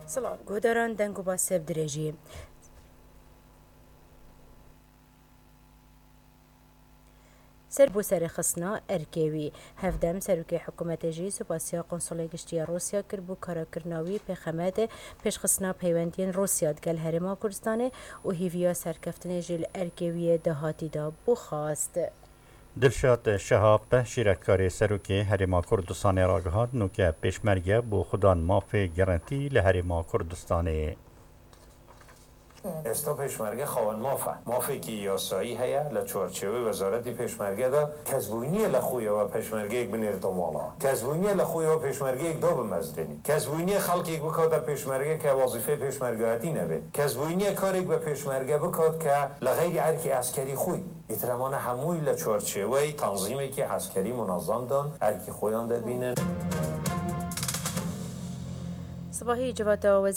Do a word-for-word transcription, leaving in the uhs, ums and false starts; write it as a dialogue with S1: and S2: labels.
S1: سلام گوداران دنگو با سب درجی سر بو سر خصنا ارکیوی هفدم سروکی حکومت جی سپاسیا قنصلی گشتی روسیا کر بو کاراکرناوی به خمده پیش خصنا پیوندین روسیا دگل هرما کردستانه و هیویا سرکفتن جیل ارکیوی دهاتی دا بو خواست.
S2: دلشاد شهاب شیرکاری سروکی هرما کردستان راگهاد نوکه پیشمرگه بو خودان مافی گرانتی لهرما کردستانه
S3: استا پیشمرگه خواهن مافه مافه که یاسایی هیا لچورچوی وزارتی پیشمرگه دا کزبوینی لخویا و پیشمرگه یک بنیر دومالا کزبوینی لخویا و پیشمرگه یک دو بمزدنی کزبوینی خلق یک بکاد پیشمرگه که وظیفه پیشمرگه هاتی نبید کزبوینی کار یک به پیشمرگه بکاد که لغیر عرکی عسکری خوی اترمان هموی لچورچوی تنظیمی که عسکری منظم دان عرکی خویان دبینن
S1: صباحی جواد